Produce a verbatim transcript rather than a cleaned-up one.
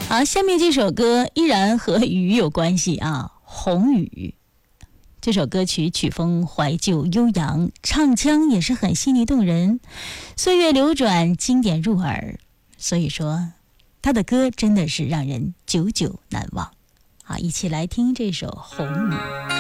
好，下面这首歌依然和雨有关系啊，《红雨》。这首歌曲曲风怀旧悠扬，唱腔也是很细腻动人，岁月流转，经典入耳。所以说，他的歌真的是让人久久难忘。好，一起来听这首《红雨》。